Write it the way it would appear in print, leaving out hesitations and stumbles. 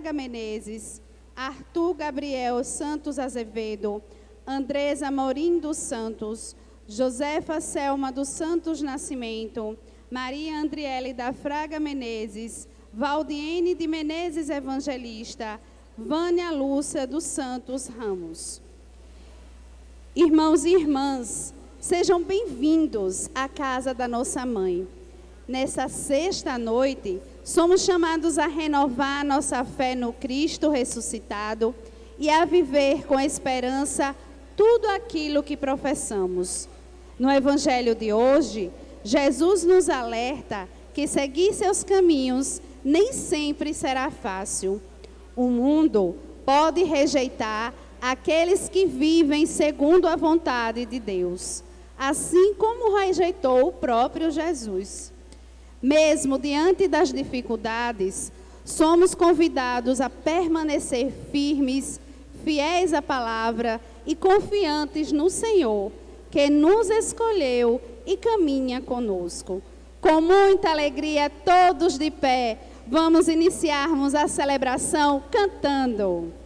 Fraga Menezes, Arthur Gabriel Santos Azevedo, Andresa Morim dos Santos, Josefa Selma dos Santos Nascimento, Maria Andriele da Fraga Menezes, Valdiene de Menezes Evangelista, Vânia Lúcia dos Santos Ramos. Irmãos e irmãs, sejam bem-vindos à casa da nossa mãe. Nessa sexta noite, somos chamados a renovar nossa fé no Cristo ressuscitado e a viver com esperança tudo aquilo que professamos. No Evangelho de hoje, Jesus nos alerta que seguir seus caminhos nem sempre será fácil. O mundo pode rejeitar aqueles que vivem segundo a vontade de Deus, assim como rejeitou o próprio Jesus. Mesmo diante das dificuldades, somos convidados a permanecer firmes, fiéis à palavra e confiantes no Senhor, que nos escolheu e caminha conosco. Com muita alegria, todos de pé, vamos iniciarmos a celebração cantando.